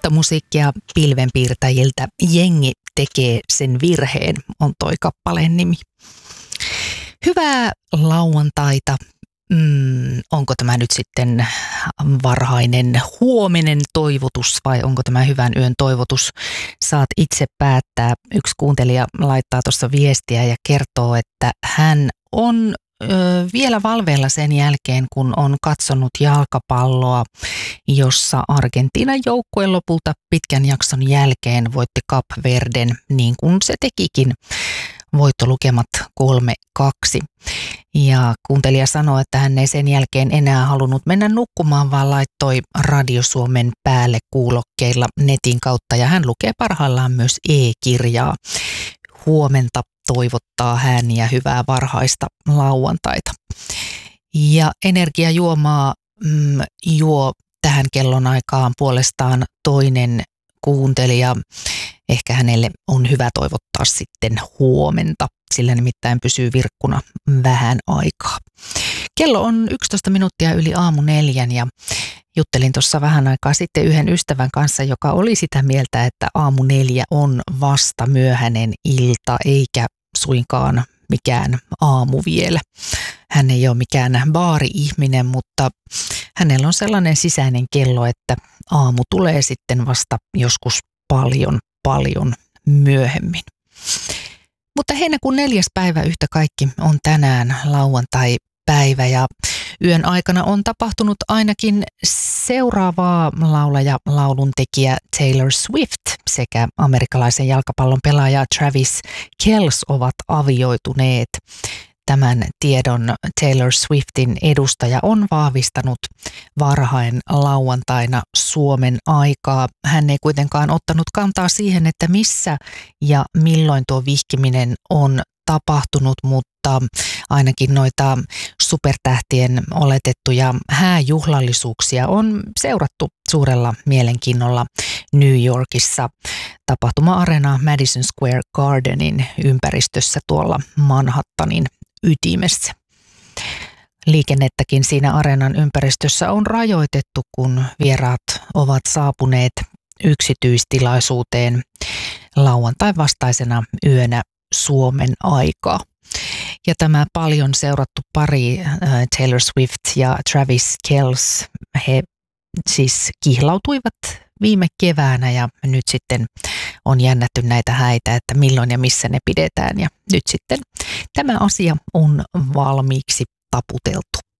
Uutta musiikkia pilvenpiirtäjiltä. Jengi tekee sen virheen, on toi kappaleen nimi. Hyvää lauantaita. Onko tämä nyt sitten varhainen huominen toivotus vai onko tämä hyvän yön toivotus? Saat itse päättää. Yksi kuuntelija laittaa tuossa viestiä ja kertoo, että hän on vielä valveilla sen jälkeen, kun on katsonut jalkapalloa, jossa Argentiinan joukkue lopulta pitkän jakson jälkeen voitti Kap Verden, niin kuin se tekikin. Voittolukemat 3-2. Ja kuuntelija sanoi, että hän ei sen jälkeen enää halunnut mennä nukkumaan, vaan laittoi Radio Suomen päälle kuulokkeilla netin kautta. Ja hän lukee parhaillaan myös e-kirjaa. Huomenta toivottaa hän ja hyvää varhaista lauantaita. Ja energiajuomaa juo tähän kellonaikaan puolestaan toinen kuuntelija. Ehkä hänelle on hyvä toivottaa sitten huomenta, sillä nimittäin pysyy virkkuna vähän aikaa. Kello on 11 minuuttia yli 4:00 ja juttelin tuossa vähän aikaa sitten yhden ystävän kanssa, joka oli sitä mieltä, että 4:00 on vasta myöhäinen ilta eikä suinkaan mikään aamu vielä. Hän ei ole mikään baari-ihminen, mutta hänellä on sellainen sisäinen kello, että aamu tulee sitten vasta joskus paljon myöhemmin. Mutta heinäkuun 4. päivä yhtä kaikki on tänään lauantai-päivä ja yön aikana on tapahtunut ainakin seuraavaa lauluntekijä Taylor Swift sekä amerikkalaisen jalkapallon pelaaja Travis Kelce ovat avioituneet. Tämän tiedon Taylor Swiftin edustaja on vahvistanut varhain lauantaina Suomen aikaa. Hän ei kuitenkaan ottanut kantaa siihen, että missä ja milloin tuo vihkiminen on tapahtunut, mutta ainakin noita supertähtien oletettuja hääjuhlallisuuksia on seurattu suurella mielenkiinnolla New Yorkissa tapahtuma-areena Madison Square Gardenin ympäristössä tuolla Manhattanin ytimessä. Liikennettäkin siinä areenan ympäristössä on rajoitettu, kun vieraat ovat saapuneet yksityistilaisuuteen lauantain vastaisena yönä Suomen aikaa. Ja tämä paljon seurattu pari Taylor Swift ja Travis Kelce, he siis kihlautuivat viime keväänä ja nyt sitten on jännätty näitä häitä, että milloin ja missä ne pidetään. Ja nyt sitten tämä asia on valmiiksi taputeltu.